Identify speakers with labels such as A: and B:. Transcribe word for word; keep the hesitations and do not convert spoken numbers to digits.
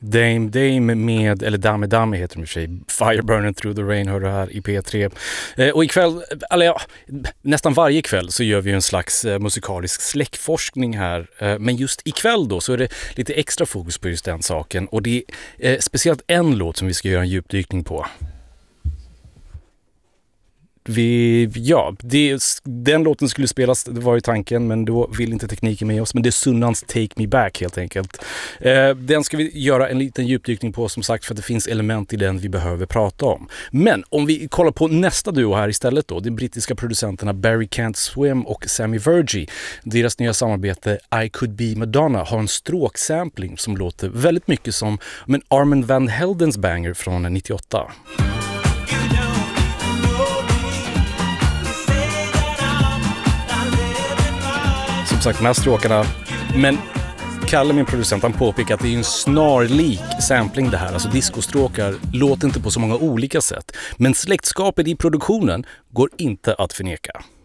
A: Dame Dame med, eller Dame Dame heter de i och för sig, Fire Burning Through the Rain hör du här i P tre. Eh, och ikväll, eller ja, nästan varje kväll så gör vi en slags eh, musikalisk släckforskning här. Eh, men just ikväll då så är det lite extra fokus på just den saken. Och det är eh, speciellt en låt som vi ska göra en djupdykning på. Vi, ja, det, den låten skulle spelas, det var ju tanken, men då vill inte tekniken med oss. Men det är Sunnans Take Me Back helt enkelt. Eh, den ska vi göra en liten djupdykning på som sagt, för att det finns element i den vi behöver prata om. Men om vi kollar på nästa duo här istället då, de brittiska producenterna Barry Can't Swim och Sammy Vergy. Deras nya samarbete I Could Be Madonna har en stråksampling som låter väldigt mycket som men Armand Van Heldens banger från nittioåtta. Som sagt, de här stråkarna, men Kalle, min producent, han påpekar att det är en snarlik sampling det här. Alltså discostråkar låter inte på så många olika sätt. Men släktskapet i produktionen går inte att förneka.